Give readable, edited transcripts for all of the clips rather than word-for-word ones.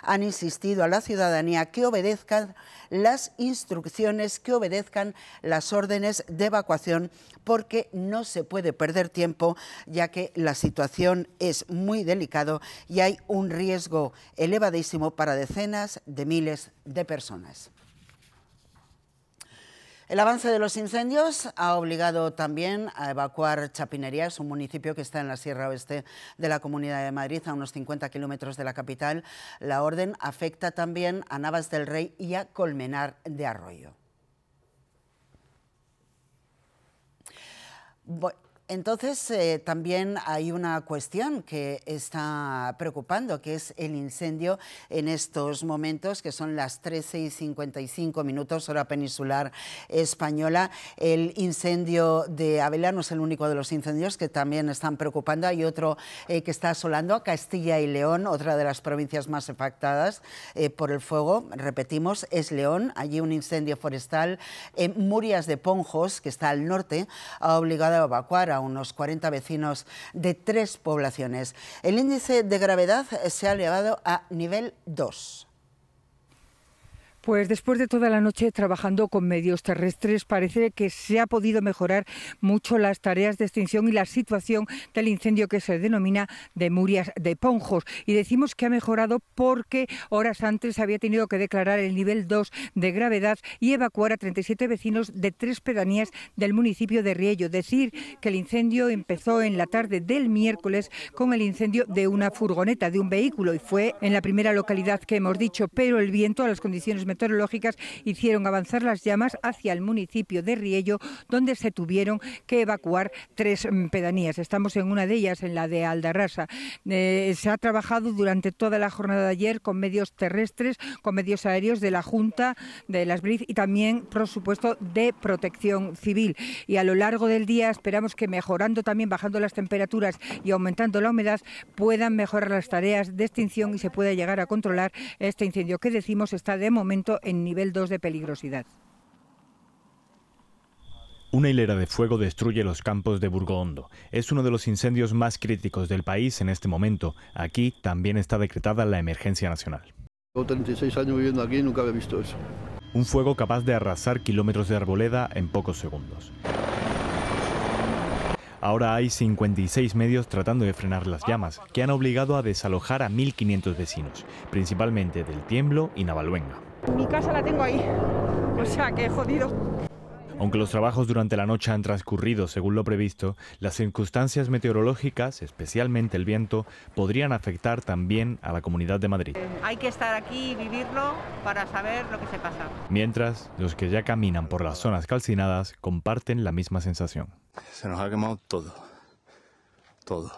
han insistido a la ciudadanía que obedezcan las instrucciones, que obedezcan las órdenes de evacuación, porque no se puede perder tiempo, ya que la situación es muy delicada y hay un riesgo elevadísimo para decenas de miles de personas. El avance de los incendios ha obligado también a evacuar Chapinerías, un municipio que está en la Sierra Oeste de la Comunidad de Madrid, a unos 50 kilómetros de la capital. La orden afecta también a Navas del Rey y a Colmenar de Arroyo. Entonces, también hay una cuestión que está preocupando, que es el incendio en estos momentos, que son las 13:55, hora peninsular española. El incendio de Ávila no es el único de los incendios que también están preocupando. Hay otro que está asolando a Castilla y León, otra de las provincias más afectadas por el fuego. Repetimos, es León. Allí un incendio forestal en Murias de Ponjos, que está al norte, ha obligado a evacuar a unos 40 vecinos de 3 poblaciones. El índice de gravedad se ha elevado a nivel 2. Pues después de toda la noche trabajando con medios terrestres, parece que se ha podido mejorar mucho las tareas de extinción y la situación del incendio que se denomina de Murias de Ponjos. Y decimos que ha mejorado porque horas antes había tenido que declarar el nivel 2 de gravedad y evacuar a 37 vecinos de 3 pedanías del municipio de Riello. Decir que el incendio empezó en la tarde del miércoles con el incendio de una furgoneta, de un vehículo, y fue en la primera localidad que hemos dicho, pero el viento, a las condiciones meteorológicas, hicieron avanzar las llamas hacia el municipio de Riello, donde se tuvieron que evacuar 3 pedanías. Estamos en una de ellas, en la de Aldarrasa. Se ha trabajado durante toda la jornada de ayer con medios terrestres, con medios aéreos de la Junta, de las BRIF y también, por supuesto, de Protección Civil. Y a lo largo del día esperamos que mejorando también, bajando las temperaturas y aumentando la humedad, puedan mejorar las tareas de extinción y se pueda llegar a controlar este incendio que decimos está de momento en nivel 2 de peligrosidad. Una hilera de fuego destruye los campos de Burgohondo. Es uno de los incendios más críticos del país en este momento. Aquí también está decretada la emergencia nacional. Tengo 36 años viviendo aquí y nunca había visto eso. Un fuego capaz de arrasar kilómetros de arboleda en pocos segundos. Ahora hay 56 medios tratando de frenar las llamas, que han obligado a desalojar a 1.500 vecinos, principalmente del Tiemblo y Navaluenga. Mi casa la tengo ahí, o sea que jodido. Aunque los trabajos durante la noche han transcurrido según lo previsto, las circunstancias meteorológicas, especialmente el viento, podrían afectar también a la Comunidad de Madrid. Hay que estar aquí y vivirlo para saber lo que se pasa. Mientras, los que ya caminan por las zonas calcinadas comparten la misma sensación. Se nos ha quemado todo. Todo.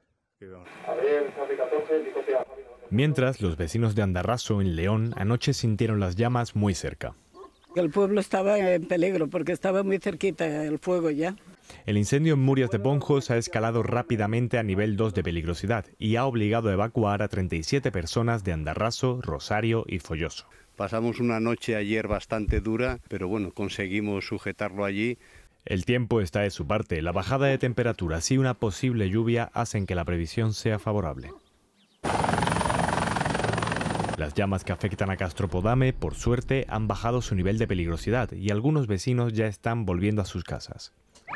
Mientras, los vecinos de Andarraso, en León, anoche sintieron las llamas muy cerca. El pueblo estaba en peligro porque estaba muy cerquita el fuego ya. El incendio en Murias de Ponjos ha escalado rápidamente a nivel 2 de peligrosidad y ha obligado a evacuar a 37 personas de Andarraso, Rosario y Folloso. Pasamos una noche ayer bastante dura, pero bueno, conseguimos sujetarlo allí. El tiempo está de su parte. La bajada de temperaturas y una posible lluvia hacen que la previsión sea favorable. Las llamas que afectan a Castropodame, por suerte, han bajado su nivel de peligrosidad y algunos vecinos ya están volviendo a sus casas.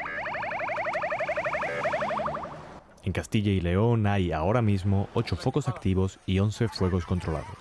En Castilla y León hay ahora mismo 8 focos activos y 11 fuegos controlados.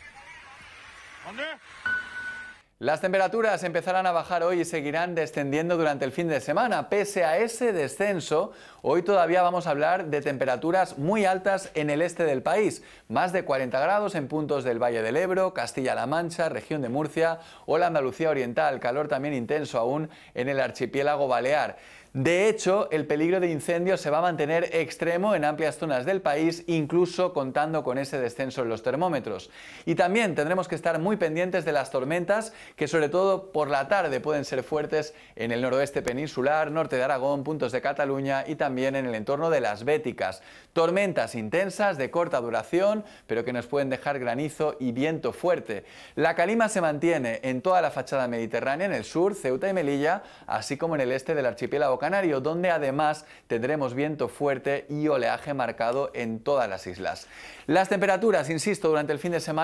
Las temperaturas empezarán a bajar hoy y seguirán descendiendo durante el fin de semana. Pese a ese descenso, hoy todavía vamos a hablar de temperaturas muy altas en el este del país. Más de 40 grados en puntos del Valle del Ebro, Castilla-La Mancha, región de Murcia o la Andalucía Oriental. Calor también intenso aún en el archipiélago balear. De hecho, el peligro de incendio se va a mantener extremo en amplias zonas del país, incluso contando con ese descenso en los termómetros. Y también tendremos que estar muy pendientes de las tormentas, que sobre todo por la tarde pueden ser fuertes en el noroeste peninsular, norte de Aragón, puntos de Cataluña y también en el entorno de las Béticas. Tormentas intensas de corta duración, pero que nos pueden dejar granizo y viento fuerte. La calima se mantiene en toda la fachada mediterránea, en el sur, Ceuta y Melilla, así como en el este del archipiélago canario, donde además tendremos viento fuerte y oleaje marcado en todas las islas. Las temperaturas, insisto, durante el fin de semana